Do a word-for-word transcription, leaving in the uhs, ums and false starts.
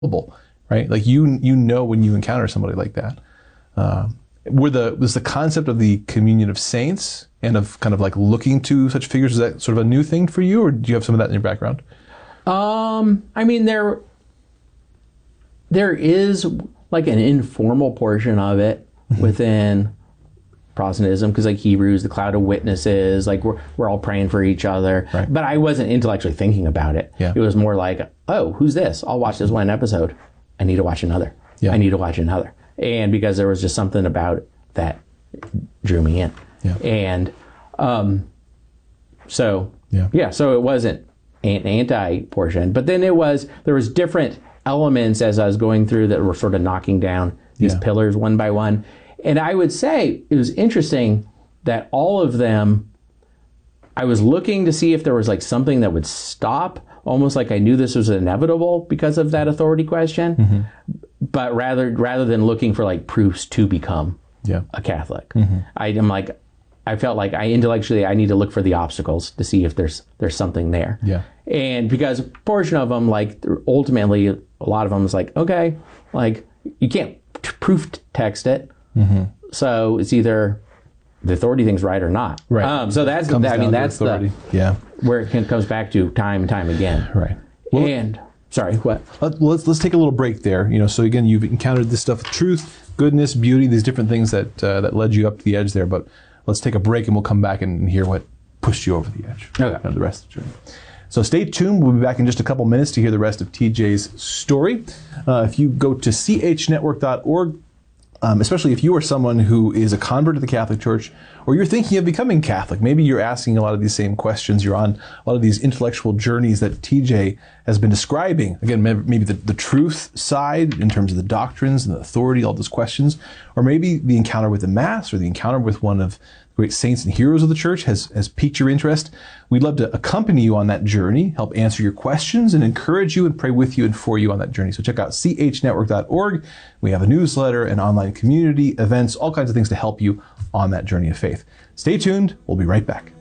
right? Like you you know when you encounter somebody like that. Uh, were the was the concept of the communion of saints and of kind of like looking to such figures, is that sort of a new thing for you, or do you have some of that in your background? Um, I mean, there there is like an informal portion of it within Protestantism, because like Hebrews, the cloud of witnesses, like we're we're all praying for each other. Right. But I wasn't intellectually thinking about it. Yeah. It was more like, oh, who's this? I'll watch this one episode. I need to watch another. Yeah. I need to watch another. And because there was just something about it that drew me in. Yeah. And um, so Yeah. yeah, so it wasn't an anti portion, but then it was there was different elements as I was going through that were sort of knocking down these Yeah. pillars one by one. And I would say it was interesting that all of them, I was looking to see if there was like something that would stop, almost like I knew this was inevitable because of that authority question. Mm-hmm. But rather rather than looking for like proofs to become Yeah. a Catholic, mm-hmm. I am like, I felt like I intellectually I need to look for the obstacles to see if there's there's something there. Yeah. And because a portion of them, like ultimately, a lot of them is like, okay, like you can't t- proof text it. Mm-hmm. So it's either the authority thing's right or not. Right. Um, so that's, I Comes mean, down to that's the, authority. Yeah. where it can, comes back to time and time again. Right. Well, And sorry, what? Let- Let's let's take a little break there. You know, so again, you've encountered this stuff, truth, goodness, beauty, these different things that uh, that led you up to the edge there. But let's take a break, and we'll come back and hear what pushed you over the edge. Okay. And the rest of the journey. So stay tuned. We'll be back in just a couple minutes to hear the rest of T J's story. Uh, if you go to c h network dot org, Um, especially if you are someone who is a convert to the Catholic Church, or you're thinking of becoming Catholic. Maybe you're asking a lot of these same questions. You're on a lot of these intellectual journeys that T J has been describing. Again, maybe the, the truth side in terms of the doctrines and the authority, all those questions, or maybe the encounter with the Mass or the encounter with one of the great saints and heroes of the Church has, has piqued your interest. We'd love to accompany you on that journey, help answer your questions, and encourage you and pray with you and for you on that journey. So check out c h network dot org. We have a newsletter, an online community, events, all kinds of things to help you on that journey of faith. Stay tuned. We'll be right back.